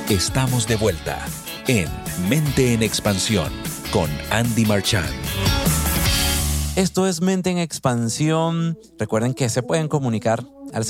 Estamos de vuelta en Mente en Expansión con Andy Marchand. Esto es Mente en Expansión. Recuerden que se pueden comunicar al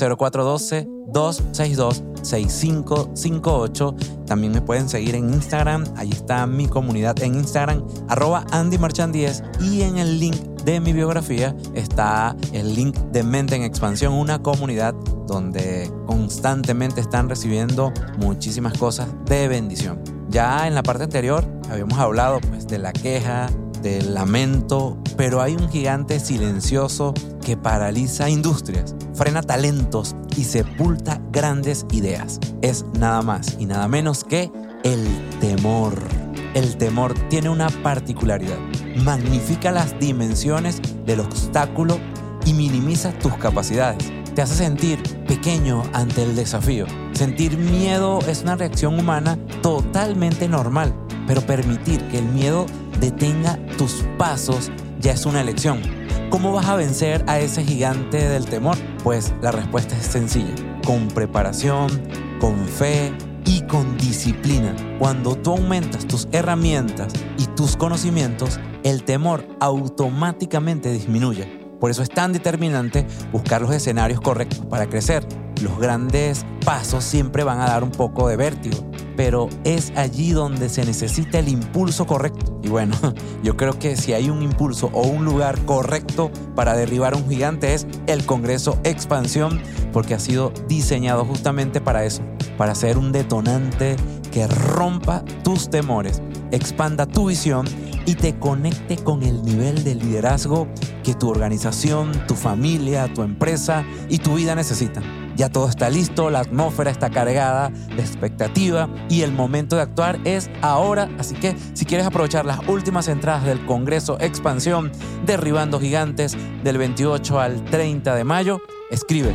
0412-262-6558. También me pueden seguir en Instagram. Ahí está mi comunidad en Instagram, @AndyMarchand10. Y en el link de mi biografía está el link de Mente en Expansión, una comunidad donde constantemente están recibiendo muchísimas cosas de bendición. Ya en la parte anterior habíamos hablado de la queja, del lamento, pero hay un gigante silencioso que paraliza industrias, frena talentos y sepulta grandes ideas. Es nada más y nada menos que el temor. El temor tiene una particularidad: magnifica las dimensiones del obstáculo y minimiza tus capacidades. Te hace sentir pequeño ante el desafío. Sentir miedo es una reacción humana totalmente normal, pero permitir que el miedo detenga tus pasos ya es una elección. ¿Cómo vas a vencer a ese gigante del temor? Pues la respuesta es sencilla: con preparación, con fe y con disciplina. Cuando tú aumentas tus herramientas y tus conocimientos, el temor automáticamente disminuye. Por eso es tan determinante buscar los escenarios correctos para crecer. Los grandes pasos siempre van a dar un poco de vértigo, pero es allí donde se necesita el impulso correcto. Y bueno, yo creo que si hay un impulso o un lugar correcto para derribar a un gigante es el Congreso Expansión, porque ha sido diseñado justamente para eso, para ser un detonante que rompa tus temores, expanda tu visión y te conecte con el nivel de liderazgo que tu organización, tu familia, tu empresa y tu vida necesitan. Ya todo está listo, la atmósfera está cargada de expectativa y el momento de actuar es ahora. Así que si quieres aprovechar las últimas entradas del Congreso Expansión Derribando Gigantes del 28 al 30 de mayo, escribe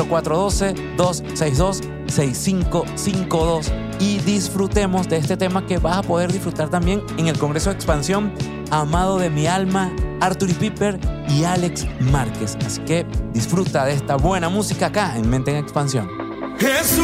0412-262-6552 y disfrutemos de este tema que vas a poder disfrutar también en el Congreso Expansión, amado de mi alma, Arturi Piper y Alex Márquez. Así que disfruta de esta buena música acá en Mente en Expansión.